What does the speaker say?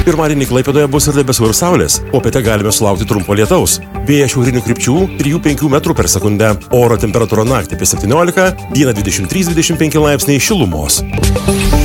Pirmadienį Klaipėdoje bus ir debesų ir saulės. Popietę galime sulaukti trumpo lietaus. Vėjas šiaurinių krypčių 3-5 metrų per sekundę. Oro temperatūra naktį apie 17, dieną 23-25 laipsniai šilumos.